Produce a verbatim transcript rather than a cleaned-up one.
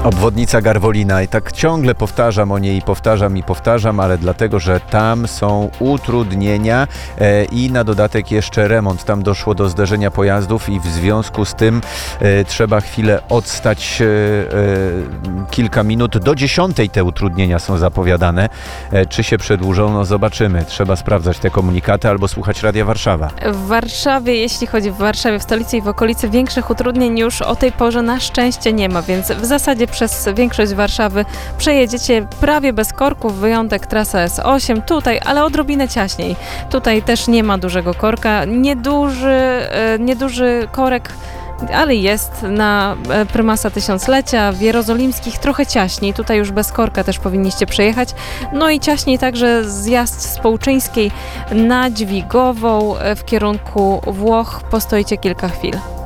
Obwodnica Garwolina i tak ciągle powtarzam o niej i powtarzam i powtarzam, ale dlatego, że tam są utrudnienia e, i na dodatek jeszcze remont. Tam doszło do zderzenia pojazdów i w związku z tym e, trzeba chwilę odstać, e, e, kilka minut. Do dziesiątej te utrudnienia są zapowiadane. E, czy się przedłużą? No zobaczymy. Trzeba sprawdzać te komunikaty albo słuchać Radia Warszawa. W Warszawie, jeśli chodzi o Warszawę, w stolicy i w okolicy, większych utrudnień już o tej porze na szczęście nie ma, więc w zasadzie przez większość Warszawy przejedziecie prawie bez korków, wyjątek trasa S osiem tutaj, ale odrobinę ciaśniej. Tutaj też nie ma dużego korka, nieduży, nieduży korek, ale jest na Prymasa Tysiąclecia, w Jerozolimskich trochę ciaśniej, tutaj już bez korka też powinniście przejechać. No i ciaśniej także zjazd z Połczyńskiej na Dźwigową w kierunku Włoch, postoicie kilka chwil.